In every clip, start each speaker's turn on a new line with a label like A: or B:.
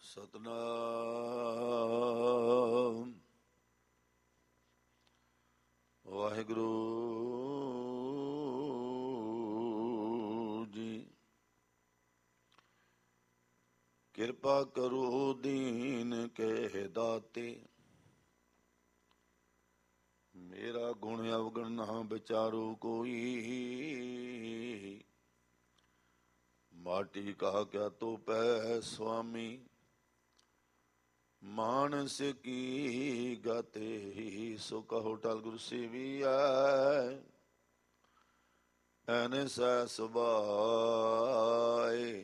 A: ਸਤਨਾਮ ਵਾਹਿਗੁਰੂ ਜੀ। ਕਿਰਪਾ ਕਰੋ ਦੀਨ ਕੇ ਦਾਤੇ, ਮੇਰਾ ਗੁਣ ਅਵਗਣ ਨਾ ਵਿਚਾਰੋ ਕੋਈ। ਮਾਟੀ ਕਹਾ ਕਿਆ ਤੋਪੈ ਸੁਆਮੀ, ਮਾਨਸ ਕੀ ਗਤੇ ਸੋ ਕਹੋ ਟਲ ਗੁਰ ਸੇਵੀਐ। ਐਨਸੈ ਸੁਭਾਏ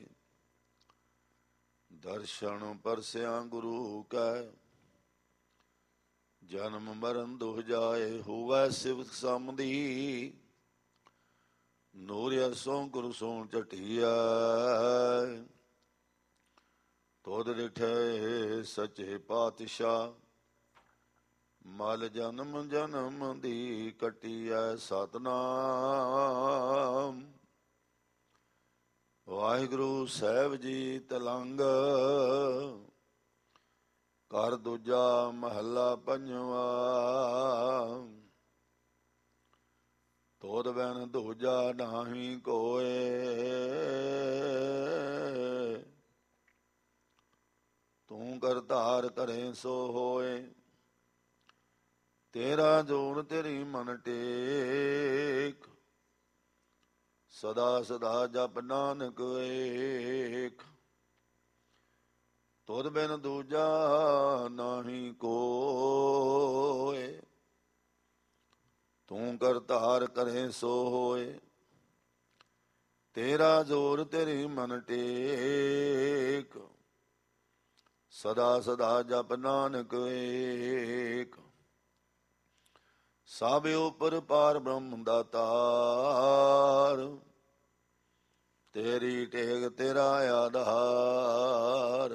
A: ਦਰਸ਼ਨ ਪਰਸਿਆ ਗੁਰੂ ਕੈ, ਜਨਮ ਮਰਨ ਦੁਹ ਜਾਏ ਹੋਵੈ ਸਿਵ ਸਮਦੀ। ਨੂਰਿਆ ਸੋ ਗੁਰ ਸੋ ਝਟੀਐ, ਤੋਧ ਡਿਠੇ ਸੱਚੇ ਪਾਤਸ਼ਾਹ। ਮਲ ਜਨਮ ਜਨਮ ਦੀ ਕੱਟੀਐ ਸਤਨਾਮ। ਵਾਹਿਗੁਰੂ ਸਾਹਿਬ ਜੀ ਤਲੰਗ, ਘਰ ਦੂਜਾ ਮਹੱਲਾ ਪੰਜਵਾ। ਤੋਧ ਬੈਨ ਦੂਜਾ ਨਾਹੀ ਕੋਏ, ਤੂੰ ਕਰਤਾਰ ਕਰੇ ਸੋ ਹੋਏ। ਤੇਰਾ ਜੋਰ ਤੇਰੀ ਮਨ ਟੇਕ, ਸਦਾ ਸਦਾ ਜਪ ਨਾਨਕ ਏਕ। ਤੁਧ ਬਿਨ ਦੂਜਾ ਨਾਹੀ ਕੋਏ, ਤੂੰ ਕਰਤਾਰ ਕਰੇ ਸੋ ਹੋਏ। ਤੇਰਾ ਜੋਰ ਤੇਰੀ ਮਨ ਟੇਕ, ਸਦਾ ਸਦਾ ਜਪ ਨਾਨਕ ਏਕ। ਸਭ ਉਪਰ ਪਾਰ ਬ੍ਰਹਮ ਦਾਤਾਰ, ਤੇਰੀ ਟੇਕ ਤੇਰਾ ਆਧਾਰ।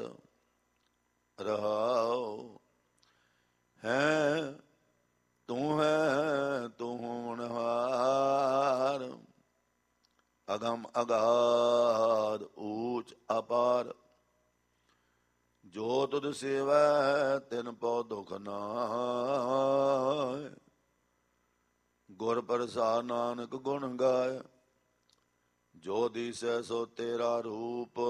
A: ਰਹਾਉ ਹੈ ਤੂੰ ਹੋਣਹਾਰ, ਅਗਮ ਅਗਾਧ ਊਚ ਅਪਾਰ। ਜੋ ਤੁਧ ਸੇਵੈ ਤਿਨ ਪਉ ਦੁਖ ਨਾਇ, ਗੁਰ ਪ੍ਰਸਾਦ ਨਾਨਕ ਗੁਣ ਗਾਏ। ਜੋ ਦੀਸੈ ਸੋ ਤੇਰਾ ਰੂਪ,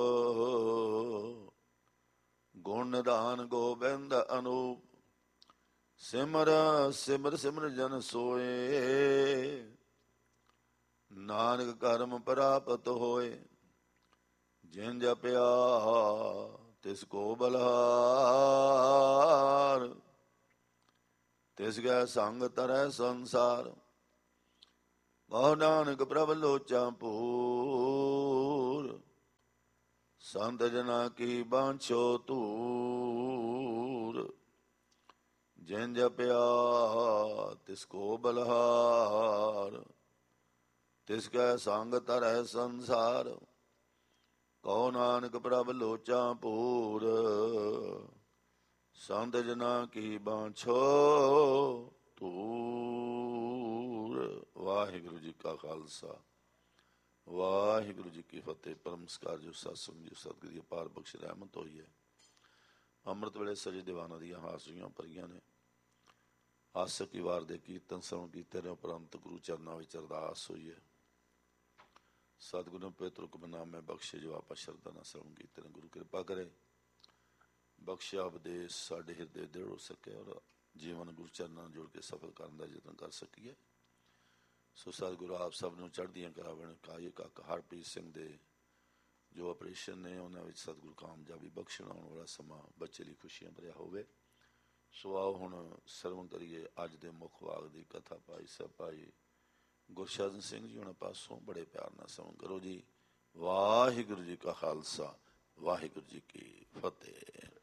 A: ਗੁਣ ਨਿਧਾਨ ਗੋਬਿੰਦ ਅਨੂਪ। ਸਿਮਰ ਸਿਮਰ ਸਿਮਰ ਜਨ ਸੋਏ, ਨਾਨਕ ਕਰਮ ਪ੍ਰਾਪਤ ਹੋਏ। ਜਿਨ ਜਪਿਆ ਤਿਸ ਕੋ ਬਲਹਾਰ, ਤਿਸ ਗੈ ਸੰਗ ਤਰੈ ਸੰਸਾਰ। ਕਹੋ ਨਾਨਕ ਪ੍ਰਭ ਲੋਚਾ ਪੂਰ, ਸੰਤ ਜਨਾ ਕੀ ਬਾਂਛੋ ਤੂਰ। ਜਿਨ ਜਪਿਆ ਤਿਸ ਕੋ ਬਲਹਾਰ, ਤਿਸ ਕੈ ਸੰਗ ਤਰੈ ਸੰਸਾਰ। ਕਹੋ ਨਾਨਕ ਪ੍ਰਭ ਲੋਚਾ ਪੂਰ, ਸੰਤ ਜਨਾ ਕੀ ਬਾਂਛੋ ਤੂਰ। ਵਾਹਿਗੁਰੂ ਜੀ ਕਾ ਖਾਲਸਾ, ਵਾਹਿਗੁਰੂ ਜੀ ਕੀ ਫਤਿਹ। ਪਰਮਸਕਾਰ ਜੋ ਸਤਸੰਗ ਜੀ ਸਤਿਗੁਰੂ ਦੀ ਅਪਾਰ ਬਖਸ਼ ਰਹਿਮਤ ਹੋਈ ਹੈ। ਅੰਮ੍ਰਿਤ ਵੇਲੇ ਸਜੇ ਦੀਵਾਨਾਂ ਦੀਆਂ ਹਾਜ਼ਰੀਆਂ ਭਰੀਆਂ ਨੇ। ਆਸਕ ਕੀ ਵਾਰ ਦੇ ਕੀਰਤਨ ਸਰਵਣ ਕੀਤੇ ਨੇ ਉਪਰੰਤ ਗੁਰੂ ਚਰਨਾਂ ਵਿੱਚ ਅਰਦਾਸ ਹੋਈ ਹੈ। ਸਤਿਗੁਰੂ ਨੇ ਪਵਿੱਤਰ ਹੁਕਮਨਾਮੇ ਬਖਸ਼ੇ ਜੋ ਆਪਾਂ ਸ਼ਰਧਾ ਨਾਲ ਸਰਵਣ ਕੀਤੇ ਨੇ। ਗੁਰੂ ਕਿਰਪਾ ਕਰੇ ਬਖਸ਼ਿਆ ਉਪਦੇਸ਼ ਸਾਡੇ ਹਿਰਦੇ ਦ੍ਰਿੜ ਹੋ ਸਕੇ ਔਰ ਜੀਵਨ ਗੁਰੂ ਚਰਨਾਂ ਨਾਲ ਜੁੜ ਕੇ ਸਫਲ ਕਰਨ ਦਾ ਯਤਨ ਕਰ ਸਕੀਏ। ਸੋ ਸਤਿਗੁਰੂ ਆਪ ਸਭ ਨੂੰ ਚੜ੍ਹਦੀਆਂ ਕਰਾਵਣ। ਕਾਏ ਕਾਕਾ ਹਰਪ੍ਰੀਤ ਸਿੰਘ ਦੇ ਜੋ ਆਪਰੇਸ਼ਨ ਨੇ ਉਹਨਾਂ ਵਿੱਚ ਸਤਿਗੁਰੂ ਕਾਮਯਾਬੀ ਬਖਸ਼ਣ। ਆਉਣ ਵਾਲਾ ਸਮਾਂ ਬੱਚੇ ਲਈ ਖੁਸ਼ੀਆਂ ਭਰਿਆ ਹੋਵੇ। ਸੋ ਆਓ ਹੁਣ ਸਰਵਣ ਕਰੀਏ ਅੱਜ ਦੇ ਮੁੱਖ ਵਾਕ ਦੀ ਕਥਾ। ਭਾਈ ਸਾਹਿਬ ਭਾਈ ਗੁਰਸ਼ਰਨ ਸਿੰਘ ਜੀ ਉਹਨਾਂ ਪਾਸੋਂ ਬੜੇ ਪਿਆਰ ਨਾਲ ਸਰਵਣ ਕਰੋ ਜੀ। ਵਾਹਿਗੁਰੂ ਜੀ ਕਾ ਖਾਲਸਾ, ਵਾਹਿਗੁਰੂ ਜੀ ਕੀ ਫਤਿਹ।